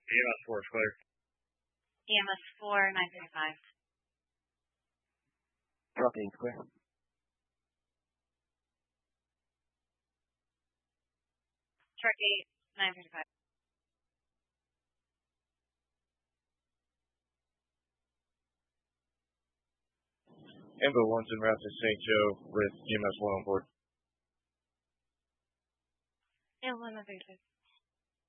EMS 4 is clear. EMS 4, 935. Truck 8 is clear. Truck 8, 935. Ambo 1's en route to St. Joe with EMS 1 on board. Yeah, 1 935.